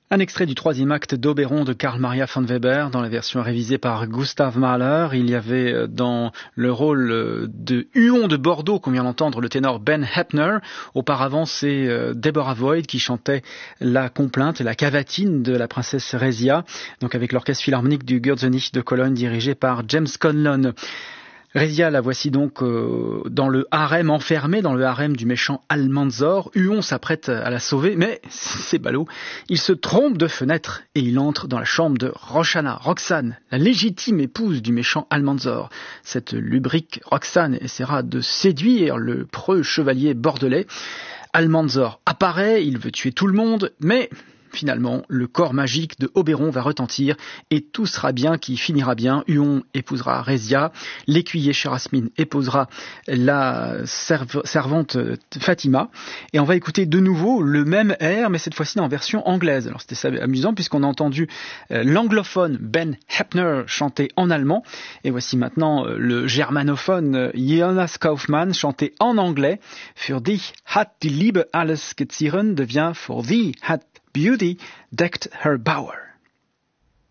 Un extrait du troisième acte d'Oberon de Karl Maria von Weber dans la version révisée par Gustav Mahler. Il y avait dans le rôle de Huon de Bordeaux, qu'on vient d'entendre, le ténor Ben Heppner. Auparavant, c'est Deborah Voigt qui chantait la complainte, la cavatine de la princesse Résia, donc avec l'orchestre philharmonique du Gürzenich de Cologne dirigé par James Conlon. Résia, la voici donc dans le harem, enfermée dans le harem du méchant Almanzor. Huon s'apprête à la sauver, mais c'est ballot. Il se trompe de fenêtre et il entre dans la chambre de Roxane, la légitime épouse du méchant Almanzor. Cette lubrique Roxane essaiera de séduire le preux chevalier bordelais. Almanzor apparaît, il veut tuer tout le monde, mais finalement, le corps magique de Oberon va retentir et tout sera bien qui finira bien. Huon épousera Résia, l'écuyer Charasmine épousera la servante Fatima et on va écouter de nouveau le même air mais cette fois-ci en version anglaise. Alors c'était amusant puisqu'on a entendu l'anglophone Ben Heppner chanter en allemand et voici maintenant le germanophone Jonas Kaufmann chanter en anglais. Für dich hat die Liebe alles gezieren devient For thee hat Beauty decked her bower.